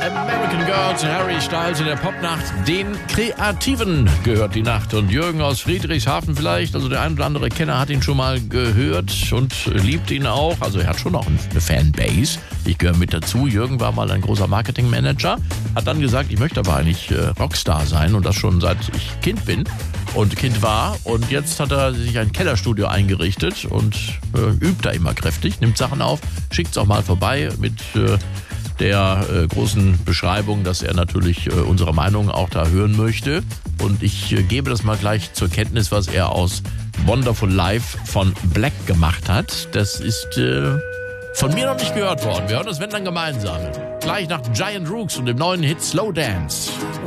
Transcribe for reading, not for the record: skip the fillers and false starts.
American Girls, Harry Styles in der Popnacht. Den Kreativen gehört die Nacht. Und Jürgen aus Friedrichshafen vielleicht, also der ein oder andere Kenner hat ihn schon mal gehört und liebt ihn auch. Also er hat schon auch eine Fanbase. Ich gehöre mit dazu. Jürgen war mal ein großer Marketingmanager, hat dann gesagt, ich möchte aber eigentlich Rockstar sein und das schon seit ich Kind bin und Kind war. Und jetzt hat er sich ein Kellerstudio eingerichtet und übt da immer kräftig, nimmt Sachen auf, schickt es auch mal vorbei mit der großen Beschreibung, dass er natürlich unsere Meinung auch da hören möchte. Und ich gebe das mal gleich zur Kenntnis, was er aus Wonderful Life von Black gemacht hat. Das ist von mir noch nicht gehört worden. Wir hören das, wenn dann gemeinsam. Gleich nach Giant Rooks und dem neuen Hit Slow Dance.